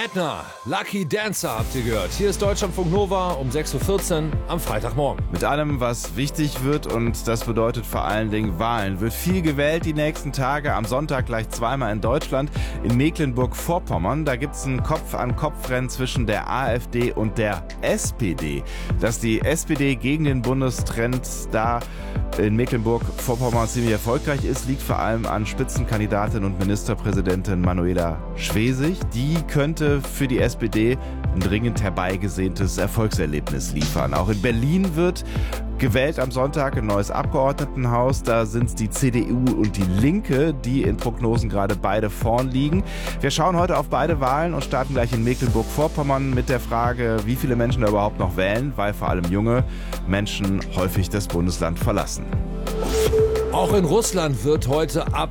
Edna, Lucky Dancer habt ihr gehört. Hier ist Deutschlandfunk Nova um 6.14 Uhr am Freitagmorgen. Mit allem, was wichtig wird, und das bedeutet vor allen Dingen Wahlen, wird viel gewählt die nächsten Tage. Am Sonntag gleich zweimal in Deutschland, in Mecklenburg-Vorpommern. Da gibt es ein Kopf-an-Kopf-Rennen zwischen der AfD und der SPD. Dass die SPD gegen den Bundestrend da in Mecklenburg-Vorpommern ziemlich erfolgreich ist, liegt vor allem an Spitzenkandidatin und Ministerpräsidentin Manuela Schwesig. Die könnte für die SPD ein dringend herbeigesehntes Erfolgserlebnis liefern. Auch in Berlin wird gewählt am Sonntag ein neues Abgeordnetenhaus. Da sind es die CDU und die Linke, die in Prognosen gerade beide vorn liegen. Wir schauen heute auf beide Wahlen und starten gleich in Mecklenburg-Vorpommern mit der Frage, wie viele Menschen da überhaupt noch wählen, weil vor allem junge Menschen häufig das Bundesland verlassen. Auch in Russland wird heute ab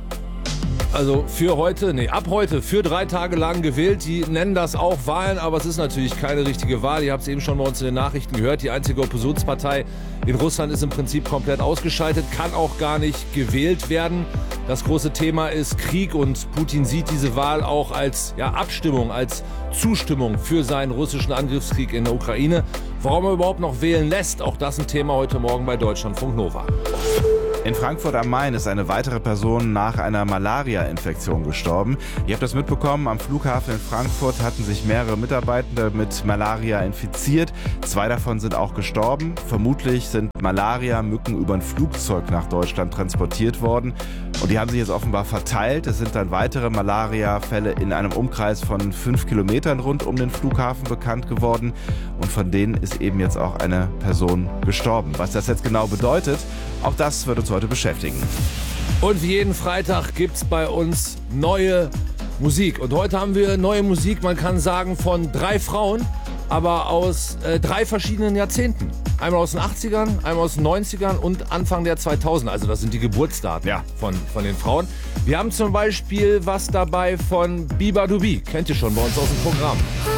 heute für 3 Tage lang gewählt. Die nennen das auch Wahlen, aber es ist natürlich keine richtige Wahl. Ihr habt es eben schon bei uns in den Nachrichten gehört. Die einzige Oppositionspartei in Russland ist im Prinzip komplett ausgeschaltet, kann auch gar nicht gewählt werden. Das große Thema ist Krieg und Putin sieht diese Wahl auch als Abstimmung, als Zustimmung für seinen russischen Angriffskrieg in der Ukraine. Warum er überhaupt noch wählen lässt, auch das ein Thema heute Morgen bei Deutschlandfunk Nova. In Frankfurt am Main ist eine weitere Person nach einer Malaria-Infektion gestorben. Ihr habt das mitbekommen, am Flughafen in Frankfurt hatten sich mehrere Mitarbeitende mit Malaria infiziert. 2 davon sind auch gestorben. Vermutlich sind Malaria-Mücken über ein Flugzeug nach Deutschland transportiert worden. Und die haben sich jetzt offenbar verteilt. Es sind dann weitere Malaria-Fälle in einem Umkreis von 5 Kilometern rund um den Flughafen bekannt geworden. Und von denen ist eben jetzt auch eine Person gestorben. Was das jetzt genau bedeutet, auch das wird uns heute beschäftigen. Und wie jeden Freitag gibt's bei uns neue Musik. Und heute haben wir neue Musik, man kann sagen, von 3 Frauen, aber aus 3 verschiedenen Jahrzehnten. Einmal aus den 80ern, einmal aus den 90ern und Anfang der 2000er. Also das sind die Geburtsdaten von den Frauen. Wir haben zum Beispiel was dabei von Biba Dubi. Kennt ihr schon bei uns aus dem Programm.